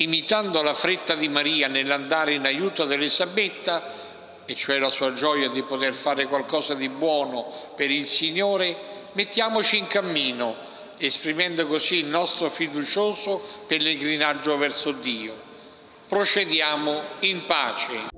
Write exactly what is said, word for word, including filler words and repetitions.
imitando la fretta di Maria nell'andare in aiuto dell'Elisabetta, e cioè la sua gioia di poter fare qualcosa di buono per il Signore, mettiamoci in cammino, esprimendo così il nostro fiducioso pellegrinaggio verso Dio. Procediamo in pace.